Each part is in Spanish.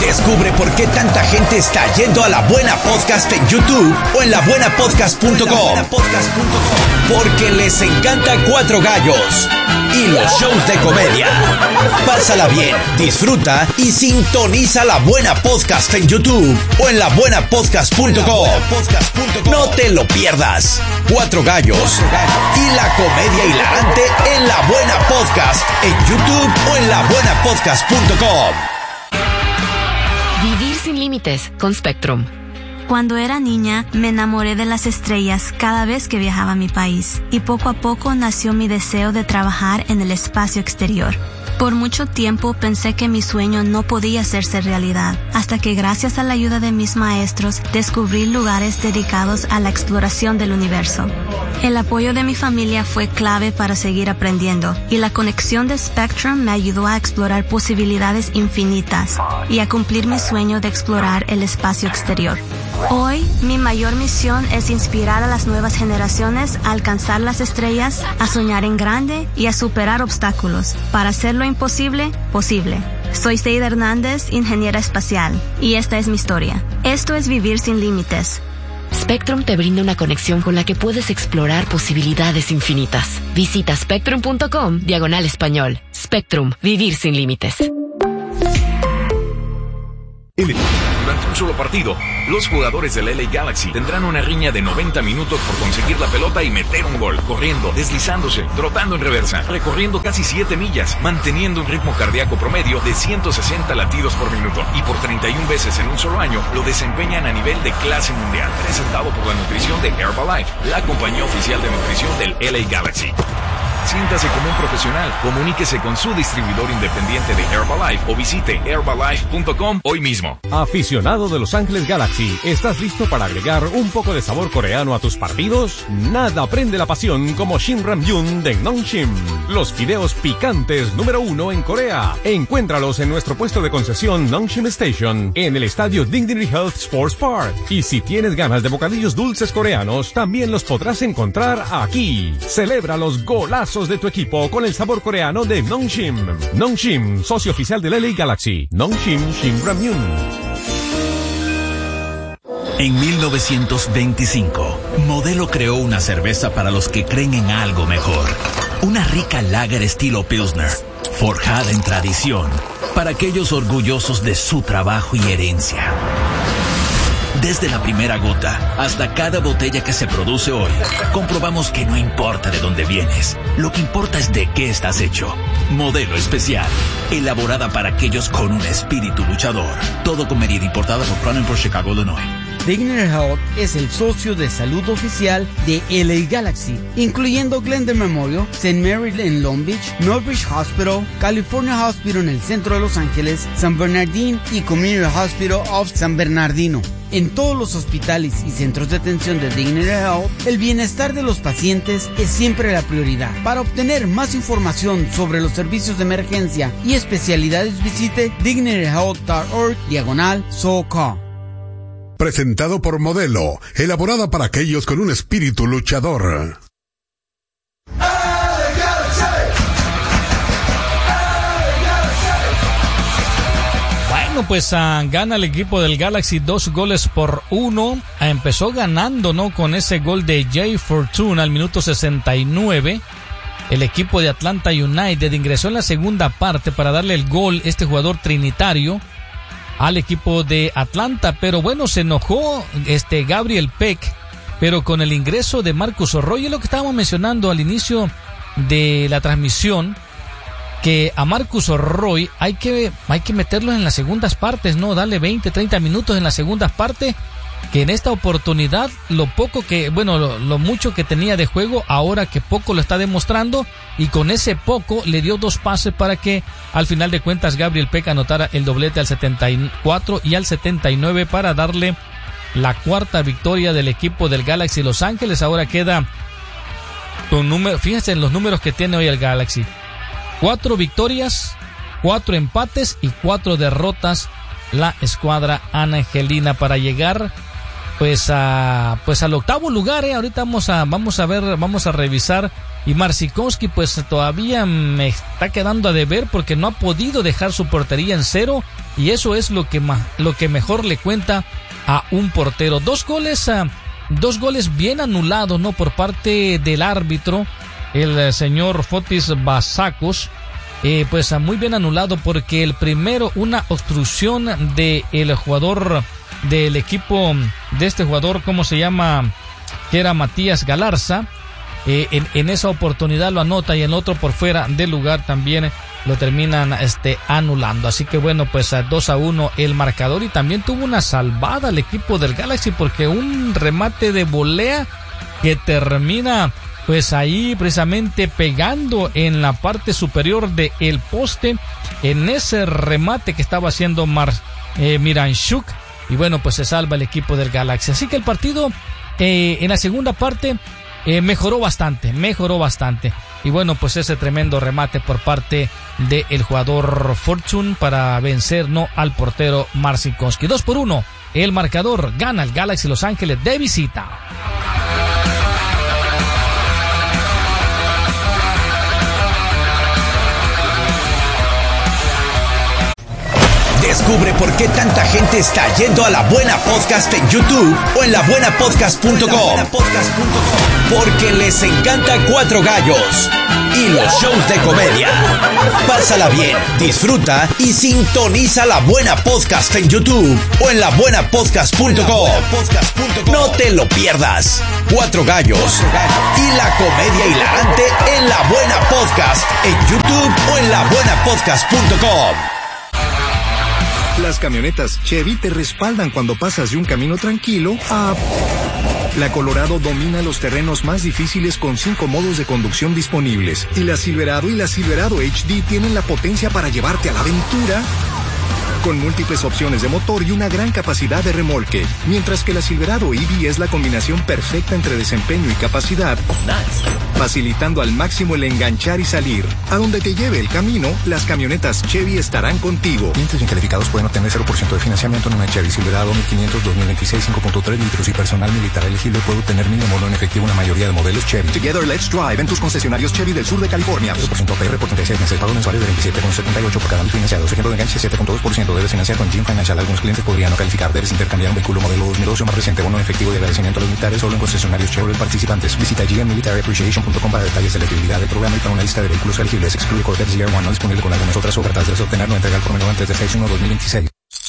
Descubre por qué tanta gente está yendo a La Buena Podcast en YouTube o en labuenapodcast.com. Porque les encanta Cuatro Gallos y los shows de comedia. Pásala bien, disfruta y sintoniza La Buena Podcast en YouTube o en labuenapodcast.com. No te lo pierdas. Cuatro Gallos y la comedia hilarante en La Buena Podcast en YouTube o en labuenapodcast.com. Vivir sin límites con Spectrum. Cuando era niña, me enamoré de las estrellas cada vez que viajaba a mi país, y poco a poco nació mi deseo de trabajar en el espacio exterior. Por mucho tiempo pensé que mi sueño no podía hacerse realidad, hasta que gracias a la ayuda de mis maestros descubrí lugares dedicados a la exploración del universo. El apoyo de mi familia fue clave para seguir aprendiendo, y la conexión de Spectrum me ayudó a explorar posibilidades infinitas y a cumplir mi sueño de explorar el espacio exterior. Hoy, mi mayor misión es inspirar a las nuevas generaciones a alcanzar las estrellas, a soñar en grande y a superar obstáculos para hacer lo imposible, posible. Soy Seida Hernández, ingeniera espacial, y esta es mi historia. Esto es Vivir sin Límites. Spectrum te brinda una conexión con la que puedes explorar posibilidades infinitas. Visita spectrum.com/español. Spectrum, Vivir sin Límites. Durante un solo partido, los jugadores del LA Galaxy tendrán una riña de 90 minutos por conseguir la pelota y meter un gol, corriendo, deslizándose, trotando en reversa, recorriendo casi 7 millas, manteniendo un ritmo cardíaco promedio de 160 latidos por minuto, y por 31 veces en un solo año lo desempeñan a nivel de clase mundial, presentado por la nutrición de Herbalife, la compañía oficial de nutrición del LA Galaxy. Siéntase como un profesional. Comuníquese con su distribuidor independiente de Herbalife o visite herbalife.com hoy mismo. Aficionado de Los Ángeles Galaxy, ¿estás listo para agregar un poco de sabor coreano a tus partidos? Nada prende la pasión como Shin Ramyun de Nongshim, los fideos picantes número 1 en Corea. Encuéntralos en nuestro puesto de concesión Nongshim Station, en el estadio Dignity Health Sports Park. Y si tienes ganas de bocadillos dulces coreanos, también los podrás encontrar aquí. Celebra los golazos de tu equipo con el sabor coreano de Nongshim. Nongshim, socio oficial del LA Galaxy. Nongshim Shin Ramyun. En 1925, Modelo creó una cerveza para los que creen en algo mejor. Una rica lager estilo Pilsner, forjada en tradición, para aquellos orgullosos de su trabajo y herencia. Desde la primera gota hasta cada botella que se produce hoy, comprobamos que no importa de dónde vienes, lo que importa es de qué estás hecho. Modelo especial, elaborada para aquellos con un espíritu luchador. Todo con medida, importada por Crown por Chicago, Illinois. Dignity Health es el socio de salud oficial de LA Galaxy, incluyendo Glendale Memorial, St. Mary's en Long Beach, Northbridge Hospital, California Hospital en el centro de Los Ángeles, San Bernardino y Community Hospital of San Bernardino. En todos los hospitales y centros de atención de Dignity Health, el bienestar de los pacientes es siempre la prioridad. Para obtener más información sobre los servicios de emergencia y especialidades, visite dignityhealth.org/SoCal. Presentado por Modelo, elaborada para aquellos con un espíritu luchador. Bueno, pues gana el equipo del Galaxy 2-1. Empezó ganando, ¿no? Con ese gol de Jay Fortune al minuto 69. El equipo de Atlanta United ingresó en la segunda parte para darle el gol, este jugador trinitario, al equipo de Atlanta, pero bueno, se enojó Gabriel Peck, pero con el ingreso de Marcus Roy, es lo que estábamos mencionando al inicio de la transmisión, que a Marcus Roy hay que meterlo en las segundas partes, ¿no? Darle 20, 30 minutos en las segundas partes, que en esta oportunidad lo mucho que tenía de juego, ahora que poco lo está demostrando, y con ese poco le dio 2 pases para que al final de cuentas Gabriel Peck anotara el doblete al 74 y al 79 para darle la 4ª victoria del equipo del Galaxy Los Ángeles. Ahora queda con fíjense en los números que tiene hoy el Galaxy: 4 victorias, 4 empates y 4 derrotas la escuadra angelina para llegar pues al 8º lugar. Ahorita vamos a revisar Y Marcinkonski pues todavía me está quedando a deber porque no ha podido dejar su portería en cero, y eso es lo que mejor le cuenta a un portero. Dos goles bien anulados, ¿no? Por parte del árbitro, el señor Fotis Basakos. Pues muy bien anulado, porque el primero, una obstrucción del jugador del equipo de este jugador, ¿cómo se llama? Que era Matías Galarza. En esa oportunidad lo anota, y en otro por fuera del lugar también lo terminan anulando. Así que bueno, pues 2-1 el marcador, y también tuvo una salvada el equipo del Galaxy, porque un remate de volea que termina pues ahí precisamente pegando en la parte superior del poste, en ese remate que estaba haciendo Miranchuk, y bueno, pues se salva el equipo del Galaxy. Así que el partido en la segunda parte mejoró bastante, y bueno, pues ese tremendo remate por parte del jugador Fortune para vencer al portero Marcinkonski. 2-1 el marcador, gana el Galaxy Los Ángeles de visita. Descubre por qué tanta gente está yendo a La Buena Podcast en YouTube o en labuenapodcast.com. Porque les encanta Cuatro Gallos y los shows de comedia. Pásala bien, disfruta y sintoniza La Buena Podcast en YouTube o en labuenapodcast.com. No te lo pierdas. Cuatro Gallos y la comedia hilarante en La Buena Podcast en YouTube o en labuenapodcast.com. Las camionetas Chevy te respaldan cuando pasas de un camino tranquilo a... La Colorado domina los terrenos más difíciles con 5 modos de conducción disponibles. Y la Silverado y la Silverado HD tienen la potencia para llevarte a la aventura con múltiples opciones de motor y una gran capacidad de remolque. Mientras que la Silverado EV es la combinación perfecta entre desempeño y capacidad, facilitando al máximo el enganchar y salir. A donde te lleve el camino, las camionetas Chevy estarán contigo. Clientes bien calificados pueden obtener 0% de financiamiento en una Chevy Silverado 1500 2026 5.3 litros, y personal militar elegible puede obtener mínimo bono en efectivo en la mayoría de modelos Chevy. Together Let's Drive en tus concesionarios Chevy del sur de California. 0% APR por 36 meses, pago mensuales de 27,78 por cada mil financiados. Ejemplo de enganche 7,2%. Debes financiar con Jim Financial. Algunos clientes podrían no calificar. Debes intercambiar un vehículo modelo 2012 o más reciente. Bono en efectivo de agradecimiento a los militares solo en concesionarios Chevrolet participantes. Visita gmmilitaryappreciation.com para detalles de elegibilidad del programa y para una lista de vehículos elegibles. Excluye Corvette ZR1 no disponible con algunas otras ofertas. Debes obtener no entrega al por menor antes de 6/1/2026.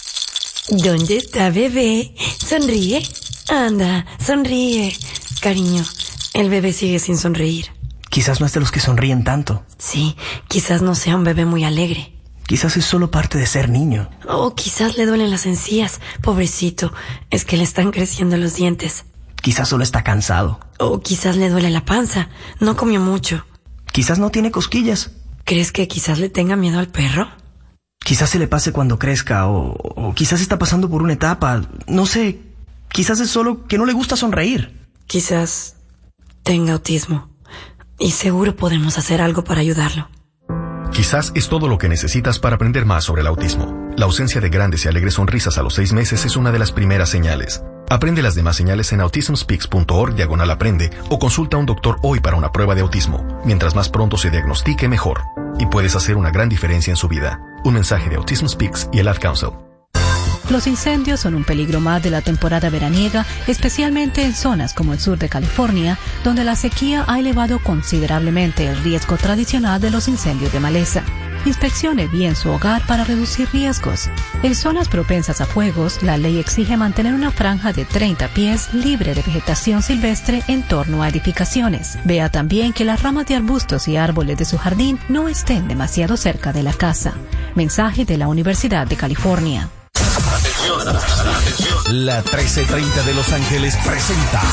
¿Dónde está bebé? Sonríe. Anda, sonríe. Cariño, el bebé sigue sin sonreír. Quizás no es de los que sonríen tanto. Sí, quizás no sea un bebé muy alegre. Quizás es solo parte de ser niño. O quizás le duelen las encías. Pobrecito, es que le están creciendo los dientes. Quizás solo está cansado. O quizás le duele la panza. No comió mucho. Quizás no tiene cosquillas. ¿Crees que quizás le tenga miedo al perro? Quizás se le pase cuando crezca, o quizás está pasando por una etapa. No sé, quizás es solo que no le gusta sonreír. Quizás tenga autismo. Y seguro podemos hacer algo para ayudarlo. Quizás es todo lo que necesitas para aprender más sobre el autismo. La ausencia de grandes y alegres sonrisas a los 6 meses es una de las primeras señales. Aprende las demás señales en autismspeaks.org/aprende o consulta a un doctor hoy para una prueba de autismo. Mientras más pronto se diagnostique, mejor. Y puedes hacer una gran diferencia en su vida. Un mensaje de Autism Speaks y el Ad Council. Los incendios son un peligro más de la temporada veraniega, especialmente en zonas como el sur de California, donde la sequía ha elevado considerablemente el riesgo tradicional de los incendios de maleza. Inspeccione bien su hogar para reducir riesgos. En zonas propensas a fuegos, la ley exige mantener una franja de 30 pies libre de vegetación silvestre en torno a edificaciones. Vea también que las ramas de arbustos y árboles de su jardín no estén demasiado cerca de la casa. Mensaje de la Universidad de California. La 1330 de Los Ángeles presenta